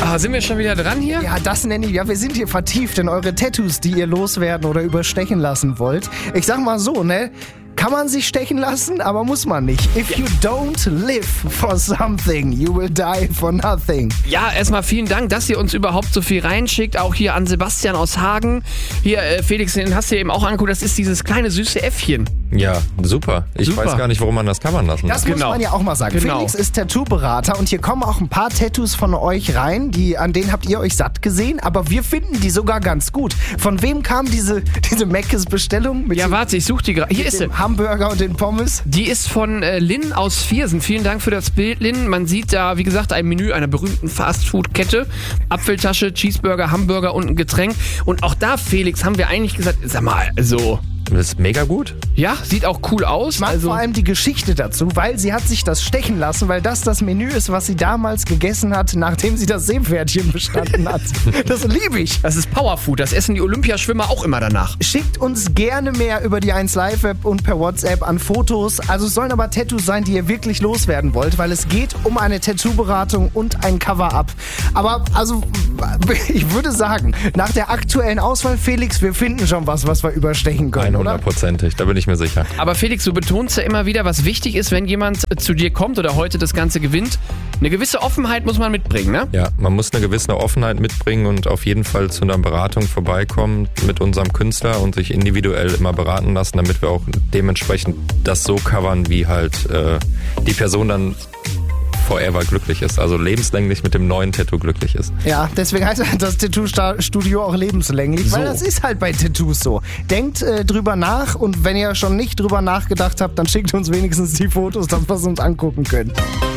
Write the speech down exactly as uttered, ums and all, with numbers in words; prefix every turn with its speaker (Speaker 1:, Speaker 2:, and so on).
Speaker 1: Ah, sind wir schon wieder dran hier?
Speaker 2: Ja, das nenne ich, ja, wir sind hier vertieft in eure Tattoos, die ihr loswerden oder überstechen lassen wollt. Ich sag mal so, ne? Kann man sich stechen lassen, aber muss man nicht. If you don't live for something, you will die for nothing.
Speaker 1: Ja, erstmal vielen Dank, dass ihr uns überhaupt so viel reinschickt. Auch hier an Sebastian aus Hagen. Hier, äh, Felix, den hast du eben auch angeguckt. Das ist dieses kleine süße Äffchen.
Speaker 3: Ja, super. Ich
Speaker 1: Super.
Speaker 3: weiß gar nicht, warum man das covern lassen
Speaker 2: Das
Speaker 3: muss.
Speaker 2: muss
Speaker 1: Genau.
Speaker 2: man ja auch mal sagen.
Speaker 1: Genau.
Speaker 2: Felix ist Tattoo-Berater und hier kommen auch ein paar Tattoos von euch rein, die, an denen habt ihr euch satt gesehen, aber wir finden die sogar ganz gut. Von wem kam diese, diese Meckes-Bestellung? Mit
Speaker 1: Ja,
Speaker 2: dem-
Speaker 1: warte, ich suche die gerade. Hier
Speaker 2: mit
Speaker 1: ist sie.
Speaker 2: dem Hamburger und den Pommes?
Speaker 1: Die ist von äh, Lynn aus Viersen. Vielen Dank für das Bild, Lynn. Man sieht da, wie gesagt, ein Menü einer berühmten Fastfood-Kette. Apfeltasche, Cheeseburger, Hamburger und ein Getränk. Und auch da, Felix, haben wir eigentlich gesagt, sag mal, also...
Speaker 3: Das ist mega gut.
Speaker 1: Ja, sieht auch cool aus.
Speaker 2: Ich mag
Speaker 1: Also,
Speaker 2: vor allem die Geschichte dazu, weil sie hat sich das stechen lassen, weil das das Menü ist, was sie damals gegessen hat, nachdem sie das Seepferdchen bestanden hat. Das liebe ich.
Speaker 1: das ist Powerfood. Das essen die Olympiaschwimmer auch immer danach.
Speaker 2: Schickt uns gerne mehr über die eins Live App und per WhatsApp an Fotos. Also es sollen aber Tattoos sein, die ihr wirklich loswerden wollt, weil es geht um eine Tattoo-Beratung und ein Cover-Up. Aber also, ich würde sagen, nach der aktuellen Auswahl, Felix, wir finden schon was, was wir überstechen können, oder?
Speaker 3: hundertprozentig, da bin ich mir sicher.
Speaker 1: Aber Felix, du betonst ja immer wieder, was wichtig ist, wenn jemand äh, zu dir kommt oder heute das Ganze gewinnt. Eine gewisse Offenheit muss man mitbringen, ne?
Speaker 3: Ja, man muss eine gewisse Offenheit mitbringen und auf jeden Fall zu einer Beratung vorbeikommen mit unserem Künstler und sich individuell immer beraten lassen, damit wir auch dementsprechend das so covern, wie halt äh, die Person dann forever glücklich ist. Also lebenslänglich mit dem neuen Tattoo glücklich ist.
Speaker 2: Ja, deswegen heißt das Tattoo-Studio auch lebenslänglich, weil
Speaker 1: So.
Speaker 2: das ist halt bei Tattoos so. Denkt äh, drüber nach und wenn ihr schon nicht drüber nachgedacht habt, dann schickt uns wenigstens die Fotos, dass wir es uns angucken können.